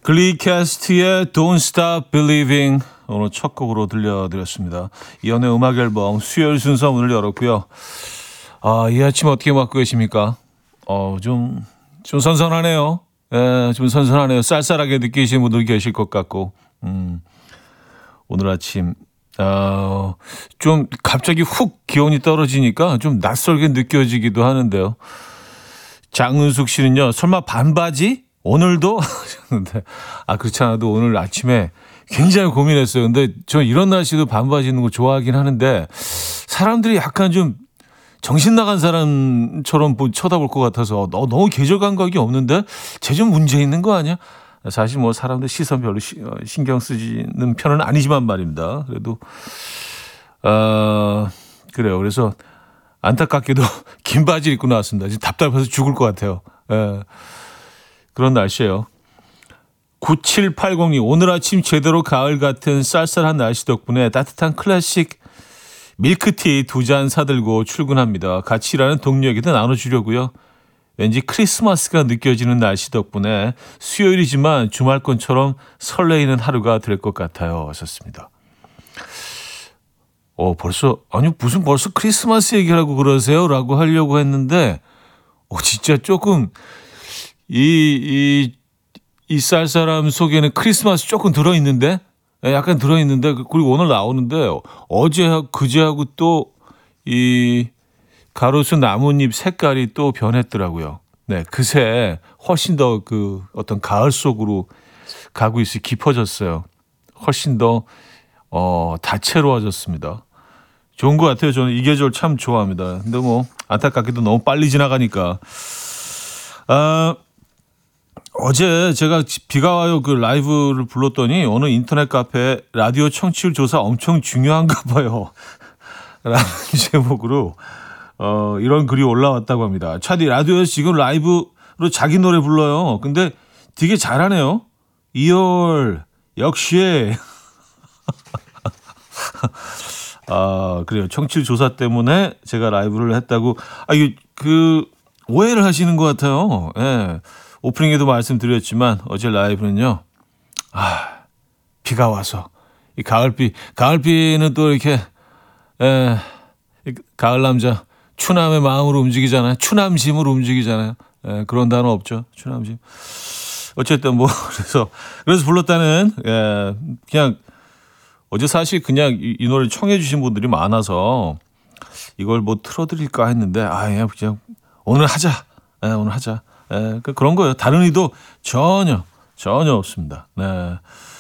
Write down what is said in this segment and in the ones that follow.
글리캐스트의 Don't Stop Believing 오늘 첫 곡으로 들려드렸습니다. 이연의 음악 앨범 수요일 순서 문을 열었고요. 이 아침 어떻게 맞고 계십니까? 좀 선선하네요. 좀 선선하네요. 쌀쌀하게 느끼시는 분들 계실 것 같고 오늘 아침 좀 갑자기 훅 기온이 떨어지니까 좀 낯설게 느껴지기도 하는데요. 장은숙 씨는요. 설마 반바지? 오늘도? 하셨는데 그렇지 않아도 오늘 아침에 굉장히 고민했어요. 근데 저 이런 날씨도 반바지 입는 거 좋아하긴 하는데 사람들이 약간 좀 정신 나간 사람처럼 쳐다볼 것 같아서 너무 계절 감각이 없는데 쟤 좀 문제 있는 거 아니야? 사실 뭐 사람들 시선 별로 신경 쓰지는 편은 아니지만 말입니다. 그래도 그래요. 그래서 안타깝게도 긴 바지 입고 나왔습니다. 지금 답답해서 죽을 것 같아요. 그런 날씨예요. 9780님 오늘 아침 제대로 가을 같은 쌀쌀한 날씨 덕분에 따뜻한 클래식 밀크티 2잔 사들고 출근합니다. 같이 일하는 동료에게도 나눠주려고요. 왠지 크리스마스가 느껴지는 날씨 덕분에 수요일이지만 주말권처럼 설레이는 하루가 될 것 같아요. 하셨습니다. 벌써 크리스마스 얘기하고 그러세요? 라고 하려고 했는데 진짜 조금 이 쌀쌀함 속에는 크리스마스 조금 들어있는데 약간 들어있는데 그리고 오늘 나오는데 그제하고 또 이 가로수 나뭇잎 색깔이 또 변했더라고요. 네, 그새 훨씬 더 그 어떤 가을 속으로 가고 있어 깊어졌어요. 훨씬 더 다채로워졌습니다. 좋은 것 같아요. 저는 이 계절 참 좋아합니다. 근데 뭐 안타깝게도 너무 빨리 지나가니까. 어제 제가 비가 와요 그 라이브를 불렀더니 어느 인터넷 카페에 라디오 청취율 조사 엄청 중요한가 봐요. 라는 제목으로 이런 글이 올라왔다고 합니다. 차디 라디오에서 지금 라이브로 자기 노래 불러요. 근데 되게 잘하네요. 2월 역시 그래요. 청취율 조사 때문에 제가 라이브를 했다고 이게 오해를 하시는 것 같아요. 예. 오프닝에도 말씀드렸지만 어제 라이브는요. 비가 와서 이 가을비는 또 이렇게 가을 남자 추남의 마음으로 움직이잖아요. 추남심으로 움직이잖아요. 그런 단어 없죠. 추남심. 어쨌든 뭐 그래서 불렀다는 그냥 어제 사실 그냥 이 노래를 청해 주신 분들이 많아서 이걸 뭐 틀어드릴까 했는데 그냥 오늘 하자. 오늘 하자. 그런 거예요. 다른 의도 전혀 없습니다. 네.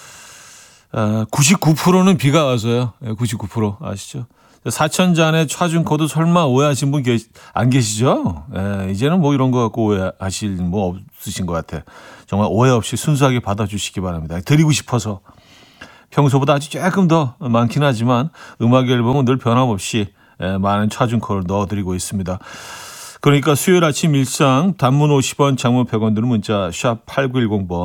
99%는 비가 와서요. 99% 아시죠? 사천잔의 차준코드 설마 오해하신 분 안 계시죠? 이제는 뭐 이런 거 갖고 오해하실 뭐 없으신 것 같아. 정말 오해 없이 순수하게 받아주시기 바랍니다. 드리고 싶어서 평소보다 아주 조금 더 많긴 하지만 음악 앨범은 늘 변함없이 많은 차준코드를 넣어드리고 있습니다. 그러니까 수요일 아침 일상 단문 50원, 장문 100원 드는 문자 샵 8910번